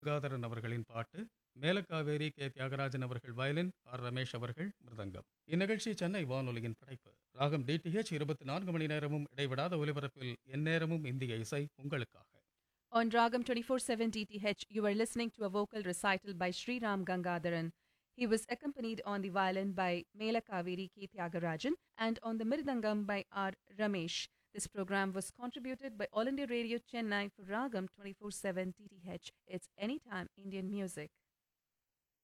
கங்காதரன் அவர்களின் பாட்டு, மேலக்காவேரி கே. தியாகராஜன் அவர்கள் வயலின், ஆர். ரமேஷ் அவர்கள் மிருதங்கம். இந்நிகழ்ச்சி சென்னை வானொலியின் படைப்பு. ராகம் டிடிஹெச் 24 மணி நேரமும் இடைவிடாத ஒலிபரப்பில் எந்நேரமும் இந்திய இசை உங்களுக்காக. On Ragam 24/7 DTH, you are listening to a vocal recital by Sri Ram Gangadharan. He was accompanied on the violin by Mela Kaveri K. Tyagarajan and on the mirdangam by R. Ramesh. This program was contributed by All India Radio Chennai for Ragam 24/7 DTH. It's Anytime Indian Music.